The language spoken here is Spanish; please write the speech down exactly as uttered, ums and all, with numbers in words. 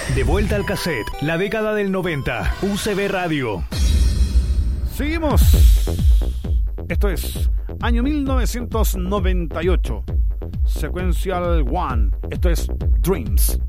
De vuelta al cassette, la década del noventa, U C B Radio. Seguimos. Esto es año mil novecientos noventa y ocho. Sequential One. Esto es Dreams.